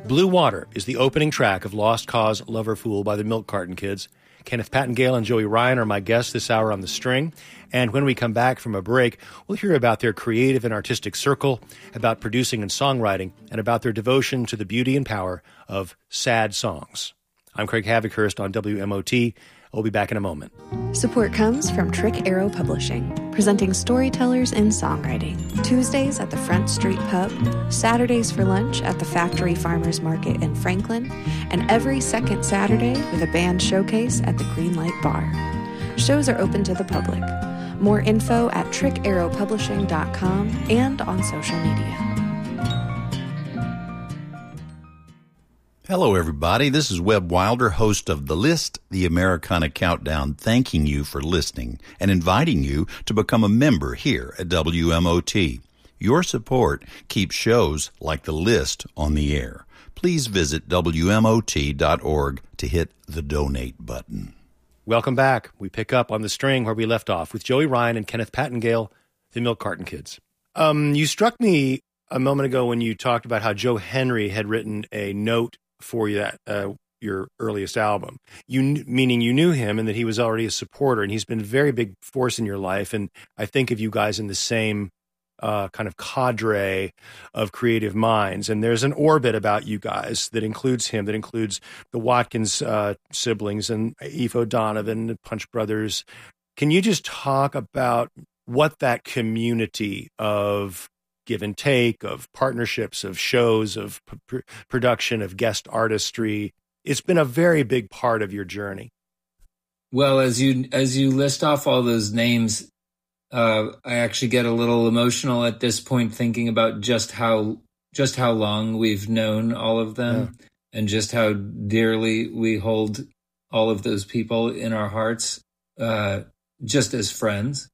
Blue Water is the opening track of Lost Cause Lover Fool by the Milk Carton Kids. Kenneth Pattengale and Joey Ryan are my guests this hour on The String. And when we come back from a break, we'll hear about their creative and artistic circle, about producing and songwriting, and about their devotion to the beauty and power of sad songs. I'm Craig Havikhurst on WMOT. We'll be back in a moment. Support comes from Trick Arrow Publishing, presenting storytellers in songwriting. Tuesdays at the Front Street Pub, Saturdays for lunch at the Factory Farmers Market in Franklin, and every second Saturday with a band showcase at the Greenlight Bar. Shows are open to the public. More info at trickarrowpublishing.com and on social media. Hello, everybody. This is Webb Wilder, host of The List, the Americana Countdown, thanking you for listening and inviting you to become a member here at WMOT. Your support keeps shows like The List on the air. Please visit WMOT.org to hit the donate button. Welcome back. We pick up on The String where we left off with Joey Ryan and Kenneth Pattengale, the Milk Carton Kids. You struck me a moment ago when you talked about how Joe Henry had written a note for you that your earliest album. Meaning you knew him and that he was already a supporter, and he's been a very big force in your life. And I think of you guys in the same kind of cadre of creative minds. And there's an orbit about you guys that includes him, that includes the Watkins siblings and Aoife O'Donovan, the Punch Brothers. Can you just talk about what that community of give and take, of partnerships, of shows, of production, of guest artistry, it's been a very big part of your journey? Well, as you list off all those names, I actually get a little emotional at this point, thinking about just how long we've known all of them, and just how dearly we hold all of those people in our hearts, just as friends.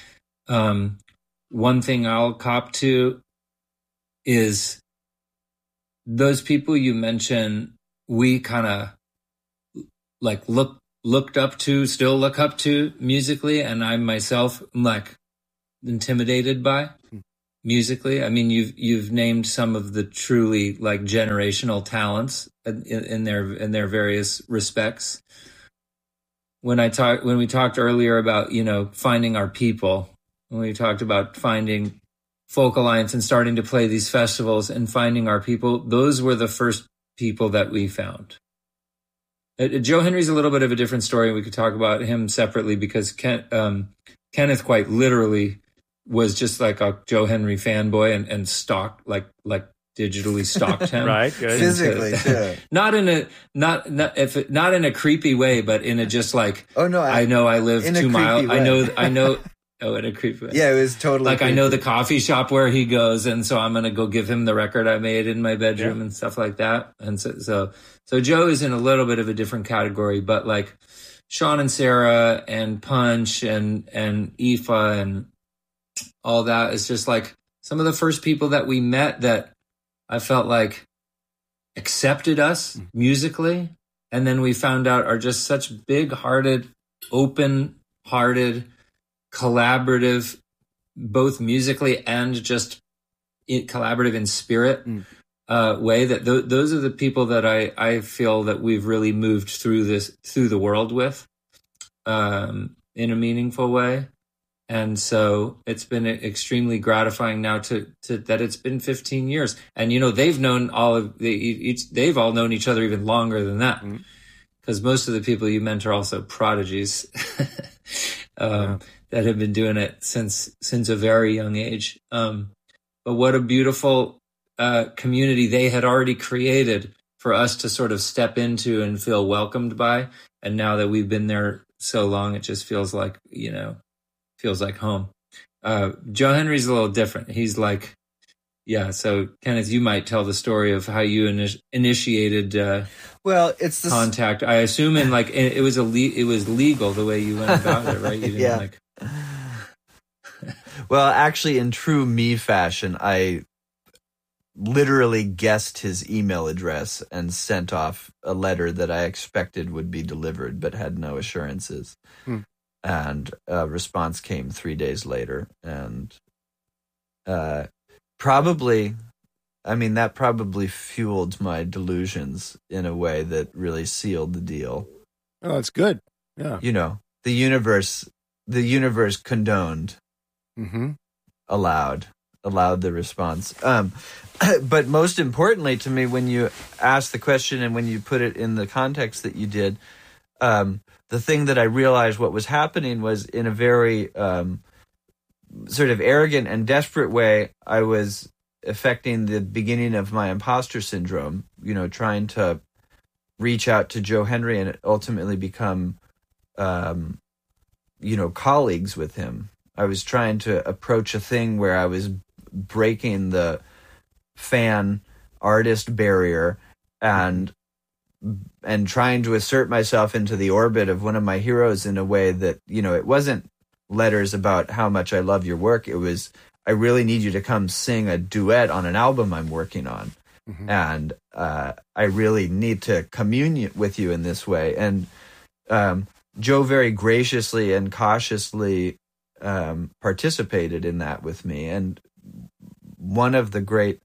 One thing I'll cop to is those people you mentioned, we kind of like looked up to, still look up to musically, and I myself am like intimidated by musically. I mean, you've named some of the truly like generational talents in their various respects. When we talked earlier about, finding our people, when we talked about finding Folk Alliance and starting to play these festivals and finding our people, those were the first people that we found. Joe Henry's a little bit of a different story. We could talk about him separately because Kenneth quite literally was just like a Joe Henry fanboy and stalked, like digitally stalked him. Right, good. Physically, too. Not in a creepy way, but in a just like, oh no, I know I live 2 miles. I know. Oh, in a creepy way. Yeah, it was totally like creepy. I know the coffee shop where he goes, and so I'm gonna go give him the record I made in my bedroom and stuff like that. And so Joe is in a little bit of a different category, but like Sean and Sarah and Punch and Aoife and all that is just like some of the first people that we met that I felt like accepted us musically, and then we found out are just such big-hearted, open-hearted, collaborative, both musically and just collaborative in spirit way. That those are the people that I feel that we've really moved through the world with in a meaningful way. And so it's been extremely gratifying now to that it's been 15 years, and they've known they've all known each other even longer than that, because most of the people you meant are also prodigies. That have been doing it since a very young age. But what a beautiful community they had already created for us to sort of step into and feel welcomed by. And now that we've been there so long, it just feels like, home. Joe Henry's a little different. He's like, so Kenneth, you might tell the story of how you initiated it's the contact. I assume it was legal the way you went about it, right? You didn't Well, actually, in true me fashion, I literally guessed his email address and sent off a letter that I expected would be delivered, but had no assurances. And a response came 3 days later, and probably I mean, that probably fueled my delusions in a way that really sealed the deal. Oh, that's good. Yeah. You know, the universe condoned, allowed the response. But most importantly to me, when you ask the question and when you put it in the context that you did, the thing that I realized what was happening was, in a very sort of arrogant and desperate way, I was affecting the beginning of my imposter syndrome, you know, trying to reach out to Joe Henry and ultimately become, you know, colleagues with him. I was trying to approach a thing where I was breaking the fan artist barrier and trying to assert myself into the orbit of one of my heroes in a way that, you know, it wasn't letters about how much I love your work. It was, I really need you to come sing a duet on an album I'm working on. And I really need to commune with you in this way. And Joe very graciously and cautiously participated in that with me. And one of the great...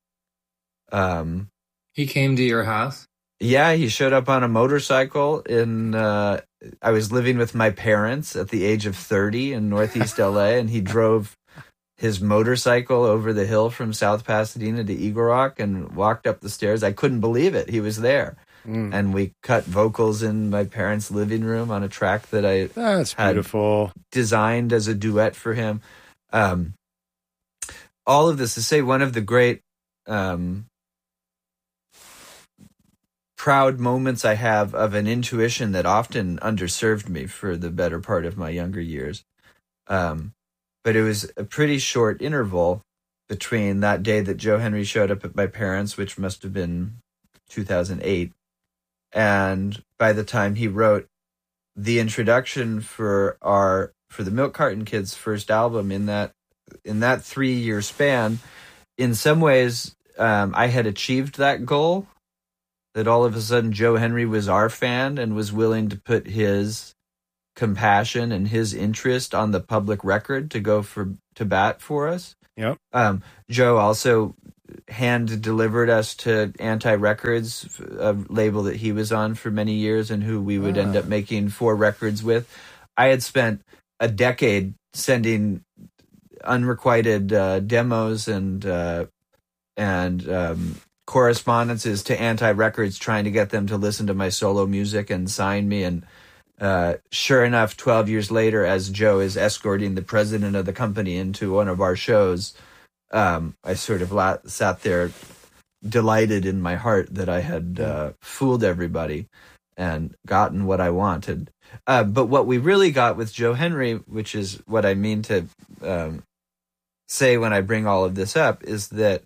he came to your house? Yeah, he showed up on a motorcycle in... I was living with my parents at the age of 30 in Northeast LA, and he drove his motorcycle over the hill from South Pasadena to Eagle Rock and walked up the stairs. I couldn't believe it. He was there. And we cut vocals in my parents' living room on a track that I had beautiful. Designed as a duet for him. All of this to say, one of the great proud moments I have of an intuition that often underserved me for the better part of my younger years. But it was a pretty short interval between that day that Joe Henry showed up at my parents', which must have been 2008, and by the time he wrote the introduction for the Milk Carton Kids' first album. In that 3-year span, in some ways, I had achieved that goal. That all of a sudden Joe Henry was our fan and was willing to put his compassion and his interest on the public record to go to bat for us. Yep. Joe also hand delivered us to Anti Records, a label that he was on for many years and who we would end up making 4 records with. I had spent a decade sending unrequited demos and correspondences to Anti Records, trying to get them to listen to my solo music and sign me. And sure enough, 12 years later, as Joe is escorting the president of the company into one of our shows, I sort of sat there delighted in my heart that I had fooled everybody and gotten what I wanted. But what we really got with Joe Henry, which is what I mean to say when I bring all of this up, is that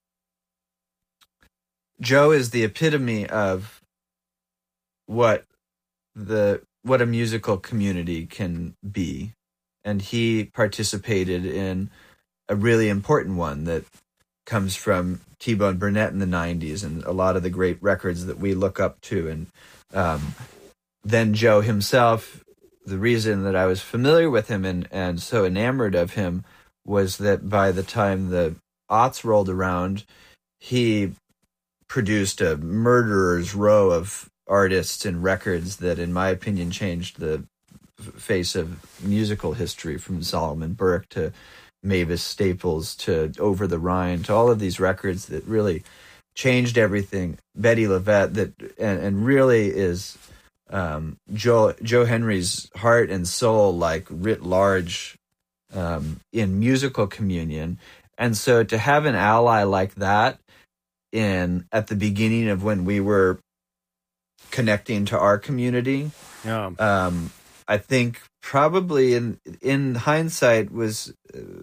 Joe is the epitome of what a musical community can be. And he participated in a really important one that comes from T-Bone Burnett in the 90s and a lot of the great records that we look up to. And then Joe himself, the reason that I was familiar with him and so enamored of him was that by the time the aughts rolled around, he produced a murderer's row of artists and records that, in my opinion, changed the face of musical history, from Solomon Burke to Mavis Staples to Over the Rhine to all of these records that really changed everything. Betty LaVette, and really is Joe Henry's heart and soul, like writ large, in musical communion. And so to have an ally like that at the beginning of when we were connecting to our community, I think probably in hindsight was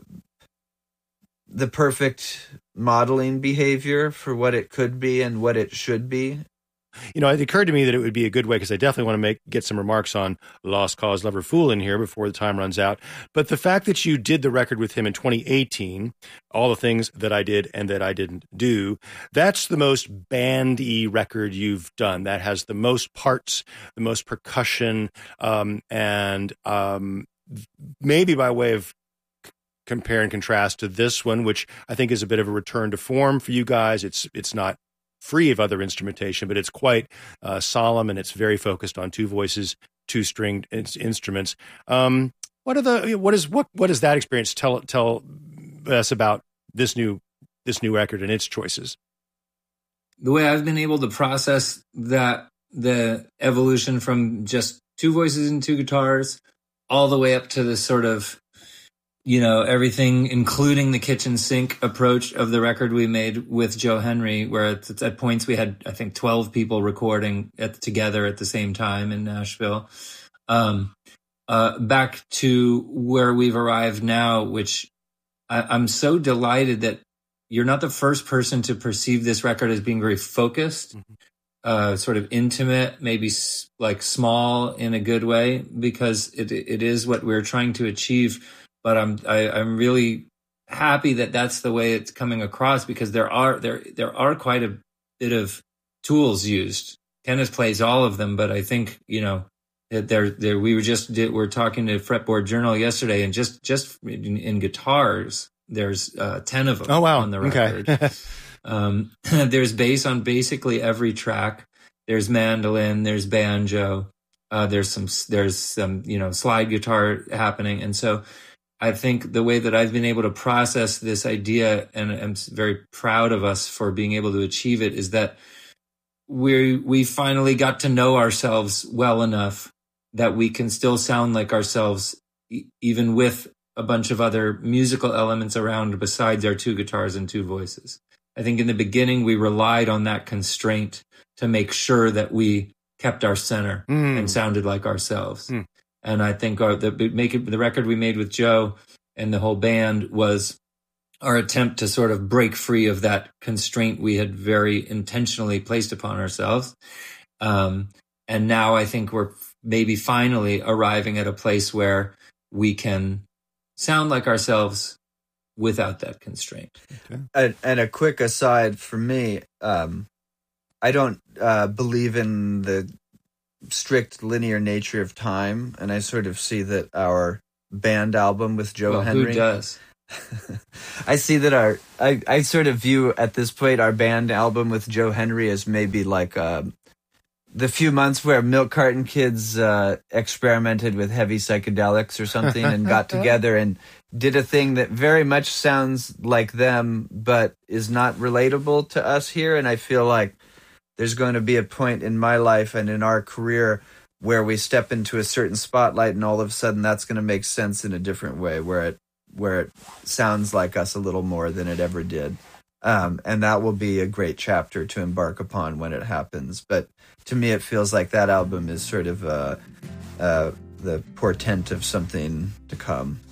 the perfect modeling behavior for what it could be and what it should be. You know, it occurred to me that it would be a good way, because I definitely want to get some remarks on Lost Cause, Lover, Fool in here before the time runs out. But the fact that you did the record with him in 2018, All the Things That I Did and That I Didn't Do, that's the most bandy record you've done. That has the most parts, the most percussion, and maybe by way of compare and contrast to this one, which I think is a bit of a return to form for you guys. It's not free of other instrumentation, but it's quite solemn, and it's very focused on two voices, two stringed instruments. What does that experience tell us about this new record and its choices? The way I've been able to process that, the evolution from just two voices and two guitars all the way up to this sort of, everything, including the kitchen sink approach of the record we made with Joe Henry, where at points we had, I think, 12 people recording together at the same time in Nashville. Back to where we've arrived now, which I'm so delighted that you're not the first person to perceive this record as being very focused, sort of intimate, maybe like small in a good way, because it is what we're trying to achieve. But I'm really happy that that's the way it's coming across, because there are quite a bit of tools used. Kenneth plays all of them, but I think there we were talking to Fretboard Journal yesterday, and just in guitars, there's 10 of them. Oh, wow. On the record. Okay. There's bass on basically every track. There's mandolin, there's banjo, there's some slide guitar happening, and so I think the way that I've been able to process this idea, and I'm very proud of us for being able to achieve it, is that we finally got to know ourselves well enough that we can still sound like ourselves, even with a bunch of other musical elements around besides our two guitars and two voices. I think in the beginning we relied on that constraint to make sure that we kept our center and sounded like ourselves. And I think the record we made with Joe and the whole band was our attempt to sort of break free of that constraint we had very intentionally placed upon ourselves. And now I think we're maybe finally arriving at a place where we can sound like ourselves without that constraint. Okay. And a quick aside for me, I don't believe in the strict linear nature of time, and I sort of see that our band album with Joe Henry... Who does? I see that I sort of view at this point our band album with Joe Henry as maybe like the few months where Milk Carton Kids experimented with heavy psychedelics or something and got together and did a thing that very much sounds like them but is not relatable to us here. And I feel like there's going to be a point in my life and in our career where we step into a certain spotlight and all of a sudden that's going to make sense in a different way, where it sounds like us a little more than it ever did. And that will be a great chapter to embark upon when it happens. But to me, it feels like that album is sort of the portent of something to come.